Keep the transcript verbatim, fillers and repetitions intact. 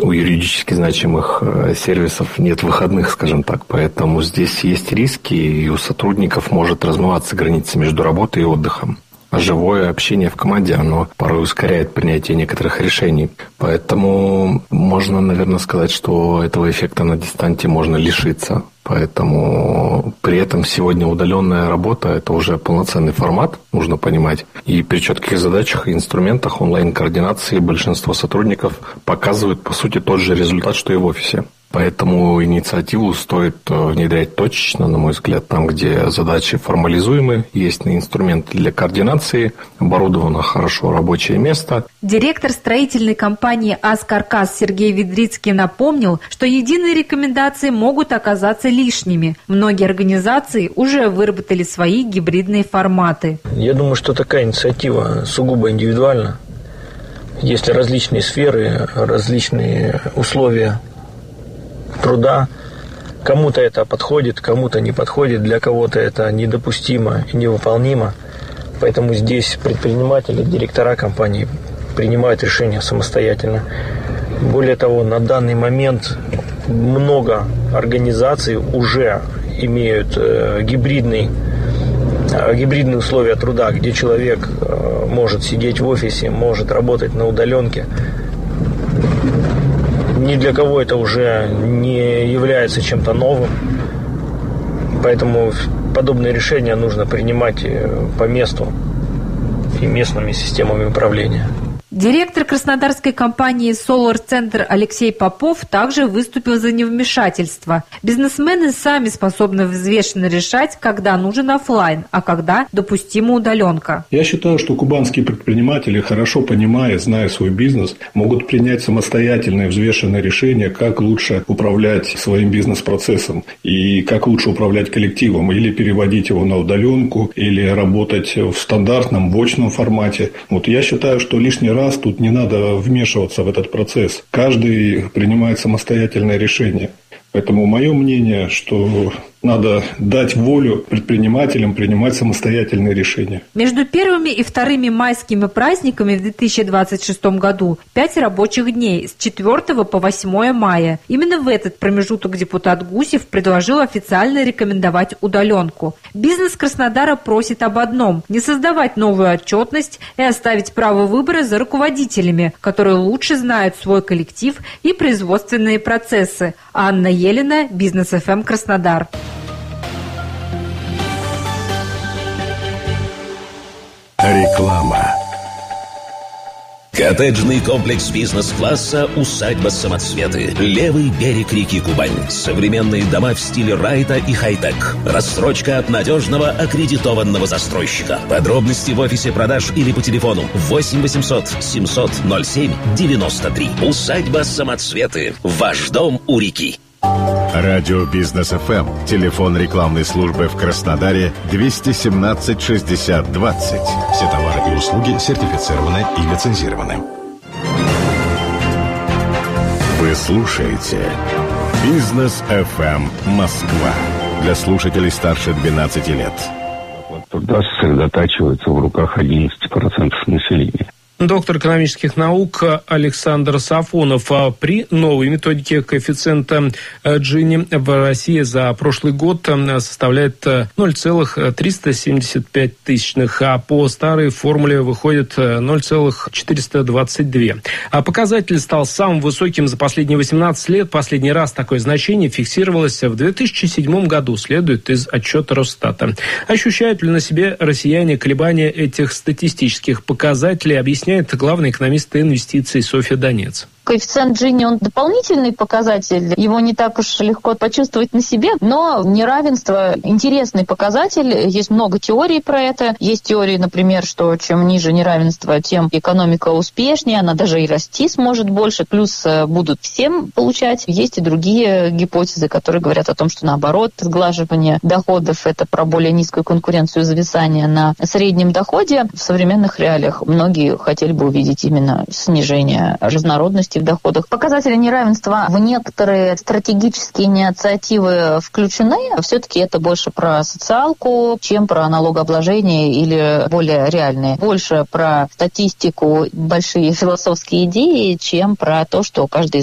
у юридически значимых сервисов нет выходных, скажем так. Поэтому здесь есть риски, и у сотрудников может размываться граница между работой и отдыхом. А живое общение в команде, оно порой ускоряет принятие некоторых решений. Поэтому можно, наверное, сказать, что этого эффекта на дистанте можно лишиться. Поэтому при этом сегодня удаленная работа – это уже полноценный формат, нужно понимать. И при четких задачах и инструментах онлайн-координации большинство сотрудников показывают, по сути, тот же результат, что и в офисе. Поэтому инициативу стоит внедрять точечно, на мой взгляд, там, где задачи формализуемы, есть инструменты для координации, оборудовано хорошо рабочее место. Директор строительной компании «Аскаркас» Сергей Ведрицкий напомнил, что единые рекомендации могут оказаться лишними. Многие организации уже выработали свои гибридные форматы. Я думаю, что такая инициатива сугубо индивидуальна. Есть различные сферы, различные условия труда. Кому-то это подходит, кому-то не подходит, для кого-то это недопустимо и невыполнимо. Поэтому здесь предприниматели, директора компаний принимают решения самостоятельно. Более того, на данный момент много организаций уже имеют э, гибридный, э, гибридные условия труда, где человек э, может сидеть в офисе, может работать на удаленке. Ни для кого это уже не является чем-то новым. Поэтому подобные решения нужно принимать по месту и местными системами управления. Директор краснодарской компании Solar Center Алексей Попов также выступил за невмешательство. Бизнесмены сами способны взвешенно решать, когда нужен офлайн, а когда допустима удаленка. Я считаю, что кубанские предприниматели, хорошо понимая, зная свой бизнес, могут принять самостоятельное взвешенное решение, как лучше управлять своим бизнес-процессом и как лучше управлять коллективом, или переводить его на удаленку, или работать в стандартном, в очном формате. Вот я считаю, что лишний раз тут не надо вмешиваться в этот процесс. Каждый принимает самостоятельное решение. Поэтому мое мнение, что надо дать волю предпринимателям принимать самостоятельные решения. Между первыми и вторыми майскими праздниками в две тысячи двадцать шестом году пять рабочих дней с четвёртого по восьмое мая. Именно в этот промежуток депутат Гусев предложил официально рекомендовать удаленку. Бизнес Краснодара просит об одном – не создавать новую отчетность и оставить право выбора за руководителями, которые лучше знают свой коллектив и производственные процессы. Анна Елена, Бизнес эф эм Краснодар. Реклама. Коттеджный комплекс бизнес-класса «Усадьба Самоцветы». Левый берег реки Кубань. Современные дома в стиле райта и хай-тек. Рассрочка от надежного аккредитованного застройщика. Подробности в офисе продаж или по телефону восемь восемьсот семьсот ноль семь девяносто три. «Усадьба Самоцветы». Ваш дом у реки. Радио Бизнес эф эм. Телефон рекламной службы в Краснодаре двести семнадцать шестьдесят двадцать. Все товары и услуги сертифицированы и лицензированы. Вы слушаете Бизнес эф эм Москва. Для слушателей старше двенадцати лет. Труда сосредотачивается в руках одиннадцати процентов населения. Доктор экономических наук Александр Сафонов. При новой методике коэффициента Джини в России за прошлый год составляет ноль целых триста семьдесят пять тысячных, а по старой формуле выходит ноль целых четыреста двадцать два. А показатель стал самым высоким за последние восемнадцать лет. Последний раз такое значение фиксировалось в две тысячи седьмом году, следует из отчета Росстата. Ощущают ли на себе россияне колебания этих статистических показателей, объясняет главный экономист инвестиций Софья Донец. Коэффициент Джини, он дополнительный показатель, его не так уж легко почувствовать на себе, но неравенство интересный показатель, есть много теорий про это. Есть теории, например, что чем ниже неравенство, тем экономика успешнее, она даже и расти сможет больше, плюс будут всем получать. Есть и другие гипотезы, которые говорят о том, что наоборот, сглаживание доходов – это про более низкую конкуренцию, зависание на среднем доходе. В современных реалиях многие хотели бы увидеть именно снижение разнородности в доходах. Показатели неравенства в некоторые стратегические инициативы включены. Все-таки это больше про социалку, чем про налогообложение или более реальные. Больше про статистику, большие философские идеи, чем про то, что каждый